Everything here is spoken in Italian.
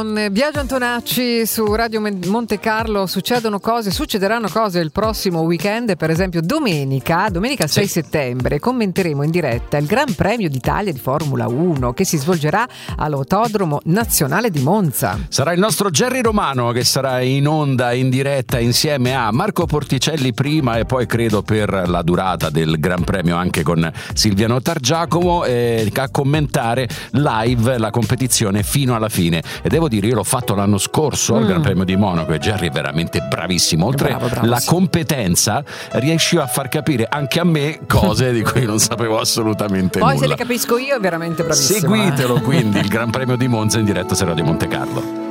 con Biagio Antonacci su Radio Monte Carlo. Succederanno cose il prossimo weekend. Per esempio domenica 6 settembre commenteremo in diretta il Gran Premio d'Italia di Formula 1 che si svolgerà all'Autodromo Nazionale di Monza. Sarà il nostro Gerry Romano che sarà in onda in diretta insieme a Marco Porticelli prima e poi credo per la durata del Gran Premio anche con Silviano Targiacomo a commentare live la competizione fino alla fine. E devo dire, io l'ho fatto l'anno scorso al Gran Premio di Monaco e Gerry è veramente bravissimo. Oltre bravo, la competenza, riusciva a far capire anche a me cose di cui non sapevo assolutamente nulla. Poi se le capisco io è veramente bravissimo. Seguitelo quindi il Gran Premio di Monza in diretta su Radio Monte Carlo.